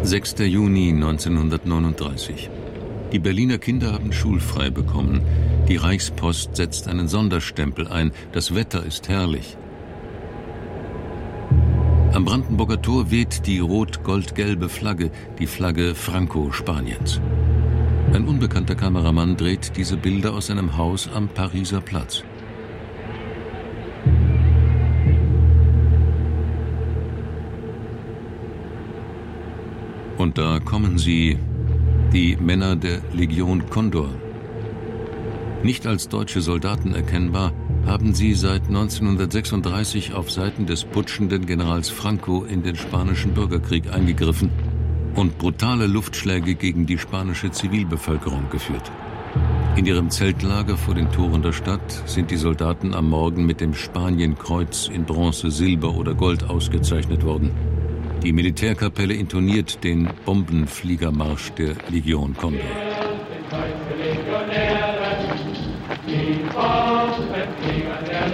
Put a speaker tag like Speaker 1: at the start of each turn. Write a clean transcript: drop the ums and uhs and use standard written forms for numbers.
Speaker 1: 6. Juni 1939. Die Berliner Kinder haben schulfrei bekommen. Die Reichspost setzt einen Sonderstempel ein. Das Wetter ist herrlich. Am Brandenburger Tor weht die rot-gold-gelbe Flagge, die Flagge Franco-Spaniens. Ein unbekannter Kameramann dreht diese Bilder aus seinem Haus am Pariser Platz. Und da kommen sie, die Männer der Legion Condor. Nicht als deutsche Soldaten erkennbar, haben sie seit 1936 auf Seiten des putschenden Generals Franco in den spanischen Bürgerkrieg eingegriffen und brutale Luftschläge gegen die spanische Zivilbevölkerung geführt. In ihrem Zeltlager vor den Toren der Stadt sind die Soldaten am Morgen mit dem Spanienkreuz in Bronze, Silber oder Gold ausgezeichnet worden. Die Militärkapelle intoniert den Bombenfliegermarsch der Legion Condor.